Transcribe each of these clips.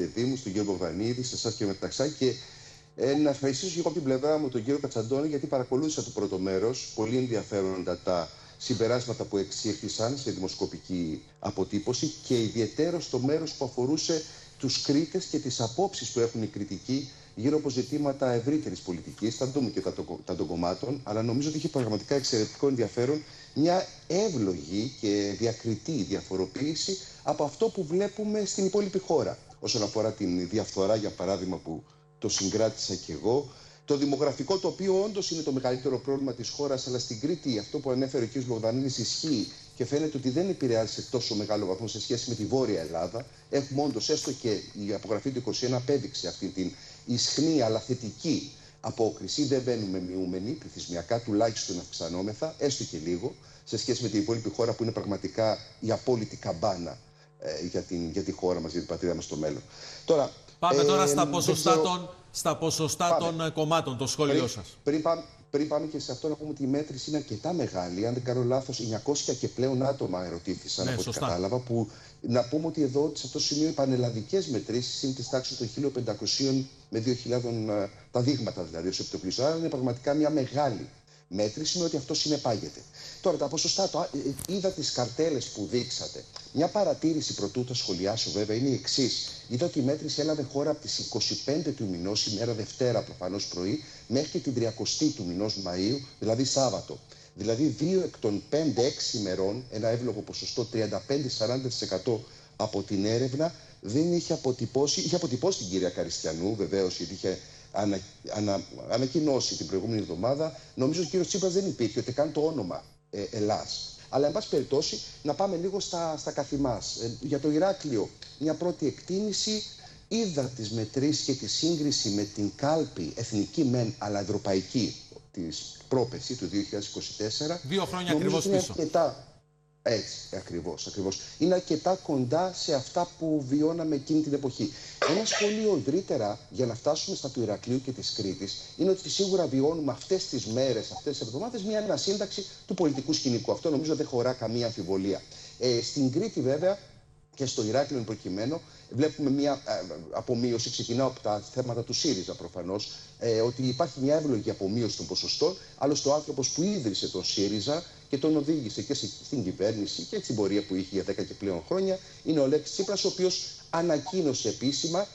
κύριε Δήμου, στον κύριο Μπογδανίδη, σε εσάς και Μεταξά. Και να ευχαριστήσω και εγώ από την πλευρά μου τον κύριο Κατσαντώνη, γιατί παρακολούθησα το πρώτο μέρος. Πολύ ενδιαφέροντα τα συμπεράσματα που εξήχθησαν σε δημοσκοπική αποτύπωση και ιδιαίτερα στο μέρος που αφορούσε τους Κρήτες και τις απόψεις που έχουν οι κριτικοί γύρω από ζητήματα ευρύτερης πολιτικής. Θα δούμε και τα των κομμάτων, αλλά νομίζω ότι είχε πραγματικά εξαιρετικό ενδιαφέρον μια εύλογη και διακριτή διαφοροποίηση από αυτό που βλέπουμε στην υπόλοιπη χώρα. Όσον αφορά την διαφθορά, για παράδειγμα, που το συγκράτησα κι εγώ, το δημογραφικό, το οποίο όντως είναι το μεγαλύτερο πρόβλημα της χώρας, αλλά στην Κρήτη αυτό που ανέφερε ο κ. Μπογδανίδης ισχύει και φαίνεται ότι δεν επηρεάζει σε τόσο μεγάλο βαθμό σε σχέση με τη Βόρεια Ελλάδα. Έχουμε όντως, έστω και η απογραφή του 21 απέδειξε αυτή την ισχνή αλλά θετική απόκριση. Δεν μπαίνουμε μειούμενοι, πληθυσμιακά τουλάχιστον αυξανόμεθα, έστω και λίγο, σε σχέση με την υπόλοιπη χώρα που είναι πραγματικά η απόλυτη καμπάνα για τη χώρα μας, για την πατρίδα μας στο μέλλον. Τώρα, πάμε τώρα στα ποσοστά των κομμάτων, το σχόλιο σας. Πριν πάμε και σε αυτό, να πούμε ότι η μέτρηση είναι αρκετά μεγάλη. Αν δεν κάνω λάθος, 900 και πλέον άτομα ερωτήθησαν, από ό,τι κατάλαβα. Που, να πούμε ότι εδώ, σε αυτό το σημείο, οι πανελλαδικές μετρήσεις είναι της τάξης των 1.500 με 2.000, τα δείγματα δηλαδή, ως επιτοπλίστων. Άρα είναι πραγματικά μια μεγάλη μέτρηση, με ότι αυτό συνεπάγεται. Τώρα, τα ποσοστά, είδα τις καρτέλες που δείξατε. Μια παρατήρηση πρωτού το σχολιάσω, βέβαια, είναι η εξής. Είδα ότι η μέτρηση έλαβε χώρα από τις 25 του μηνός, ημέρα Δευτέρα προφανώς πρωί, μέχρι και την 30η του μηνός Μαΐου, δηλαδή Σάββατο. Δηλαδή 2 εκ των 5-6 ημερών, ένα εύλογο ποσοστό 35-40% από την έρευνα, δεν είχε αποτυπώσει, είχε αποτυπώσει την κυρία Καριστιανού, βεβαίως, γιατί είχε ανακοινώσει την προηγούμενη εβδομάδα. Νομίζω ότι ο κύριος Τσίπρας δεν υπήρχε, ούτε καν το όνομα Ελλάς. Αλλά, εν πάση περιπτώσει, να πάμε λίγο στα καθημάς. Για το Ηράκλειο, μια πρώτη εκτίμηση. Είδα τις μετρήσεις και τη σύγκριση με την κάλπη εθνική μεν, αλλά ευρωπαϊκή, της πρόπεση του 2024. 2 χρόνια ακριβώς πίσω. Αρκετά, έτσι, ακριβώς. Είναι αρκετά κοντά σε αυτά που βιώναμε εκείνη την εποχή. Ένα σχόλιο ευρύτερα, για να φτάσουμε στα του Ηρακλείου και της Κρήτης, είναι ότι σίγουρα βιώνουμε αυτές τις μέρες, αυτές τις εβδομάδες, μια ανασύνταξη του πολιτικού σκηνικού. Αυτό νομίζω δεν χωρά καμία αμφιβολία. Στην Κρήτη, βέβαια, και στο Ηράκλειο εν προκειμένου, βλέπουμε μια απομείωση. Ξεκινάω από τα θέματα του ΣΥΡΙΖΑ προφανώς, ότι υπάρχει μια εύλογη απομείωση των ποσοστών. Άλλωστε, ο άνθρωπος που ίδρυσε τον ΣΥΡΙΖΑ και τον οδήγησε και στην κυβέρνηση και στην πορεία που είχε για 10 και πλέον χρόνια είναι ο Αλέξης Τσίπρας, ο οποίος ανακοίνωσε επίσημα,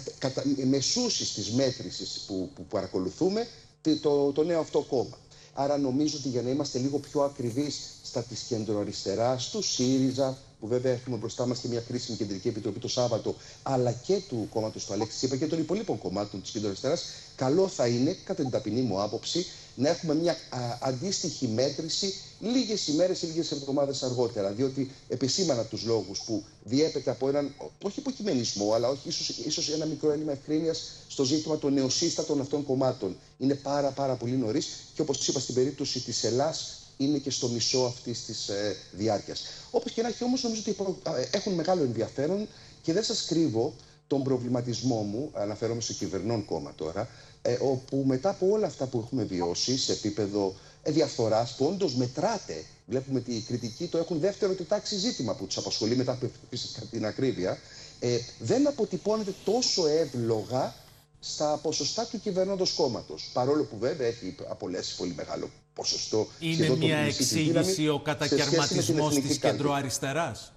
μεσούσης της μέτρησης που παρακολουθούμε, το νέο αυτό κόμμα. Άρα νομίζω ότι για να είμαστε λίγο πιο ακριβείς στα της κεντροαριστεράς, του ΣΥΡΙΖΑ, που βέβαια έχουμε μπροστά μας και μια κρίσιμη κεντρική επιτροπή το Σάββατο, αλλά και του κόμματος του Αλέξη Τσίπρα και των υπολείπων κομμάτων της κεντροαριστεράς, καλό θα είναι, κατά την ταπεινή μου άποψη, να έχουμε μια αντίστοιχη μέτρηση λίγες ημέρες ή λίγες εβδομάδες αργότερα. Διότι επισήμανα τους λόγους που διέπεται από έναν, όχι υποκειμενισμό, αλλά ίσως ένα μικρό έλλειμμα ευκρίνειας στο ζήτημα των νεοσύστατων αυτών κομμάτων. Είναι πάρα πολύ νωρίς και, όπως είπα, στην περίπτωση της Ελλάς, είναι και στο μισό αυτής της διάρκειας. Όπως και να έχει, όμως, νομίζω ότι έχουν μεγάλο ενδιαφέρον και δεν σας κρύβω τον προβληματισμό μου, αναφέρομαι στο κυβερνών κόμμα τώρα, όπου μετά από όλα αυτά που έχουμε βιώσει σε επίπεδο διαφθοράς, που όντως μετράται, βλέπουμε ότι οι κριτικοί το έχουν δεύτερο τετάξη ζήτημα που τους απασχολεί μετά από την ακρίβεια, δεν αποτυπώνεται τόσο εύλογα στα ποσοστά του κυβερνώντος κόμματος. Παρόλο που βέβαια έχει απολέσει πολύ μεγάλο ποσοστό. Είναι μια εξήγηση ο κατακαιρματισμός της κεντροαριστεράς.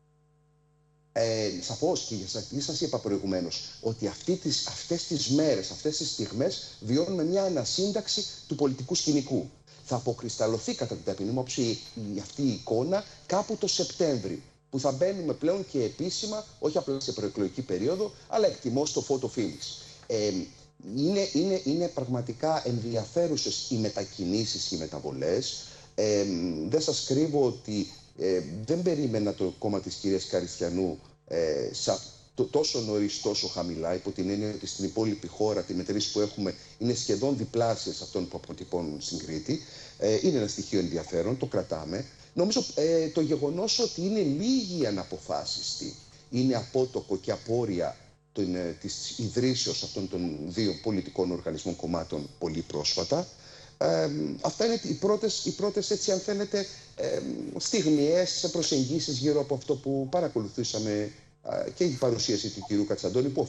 Σαφώς, και γιατί σας είπα προηγουμένως ότι αυτές τις μέρες, αυτές τις στιγμές βιώνουμε μια ανασύνταξη του πολιτικού σκηνικού. Θα αποκρισταλωθεί κατά την ταπεινή μου άποψη αυτή η εικόνα κάπου το Σεπτέμβρη, που θα μπαίνουμε πλέον και επίσημα, όχι απλά σε προεκλογική περίοδο, αλλά εκτιμώ στο photo finish. Είναι πραγματικά ενδιαφέρουσες οι μετακινήσεις και οι μεταβολές. Δεν σας κρύβω ότι δεν περίμενα το κόμμα της κυρίας Καριστιανού τόσο νωρίς, τόσο χαμηλά, υπό την έννοια ότι στην υπόλοιπη χώρα τη μετρήσεις που έχουμε είναι σχεδόν διπλάσιες αυτών που αποτυπώνουν στην Κρήτη. Είναι ένα στοιχείο ενδιαφέρον, το κρατάμε. Νομίζω το γεγονός ότι είναι λίγοι αναποφάσιστοι είναι απότοκο και απόρρια της ιδρύσεως αυτών των δύο πολιτικών οργανισμών κομμάτων πολύ πρόσφατα. Αυτά είναι οι πρώτες έτσι, αν θέλετε, στιγμιαίες προσεγγίσεις γύρω από αυτό που παρακολουθήσαμε και η παρουσίαση του κυρίου Κατσαντώνη, που